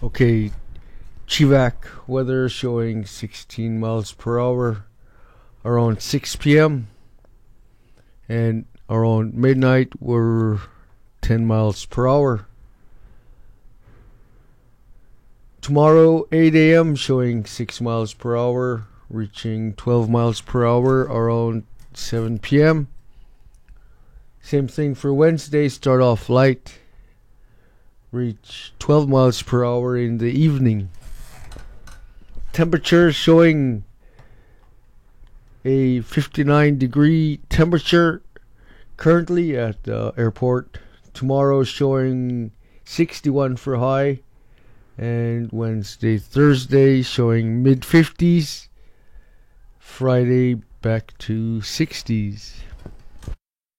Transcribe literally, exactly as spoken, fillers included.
Okay, Chivac weather showing sixteen miles per hour around six p.m. and around midnight we're ten miles per hour. Tomorrow eight a.m. showing six miles per hour, reaching twelve miles per hour around seven p.m. Same thing for Wednesday, start off light, reach twelve miles per hour in the evening. Temperature showing a fifty-nine degree temperature currently at the airport. Tomorrow showing sixty-one for high, and Wednesday, Thursday showing mid fifties. Friday back to sixties.